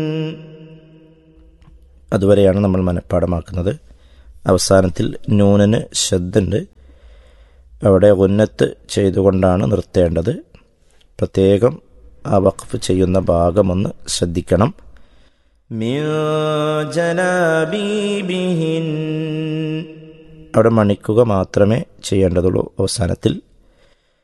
അതുവരെയാണ് നമ്മൾ മനഃപ്പാടമാക്കുന്നത്. അവസാനത്തിൽ നൂനിന് ശദ്ദുണ്ട്, അവിടെ ഉന്നത്ത് ചെയ്തുകൊണ്ടാണ് നിർത്തേണ്ടത്. പ്രത്യേകം ആ വഖഫ് ചെയ്യുന്ന ഭാഗമൊന്ന് ശ്രദ്ധിക്കണം. മിൻ ജലാബീബിഹിൻ അവിടെ മണിക്കുക മാത്രമേ ചെയ്യേണ്ടതുള്ളൂ. അവസാനത്തിൽ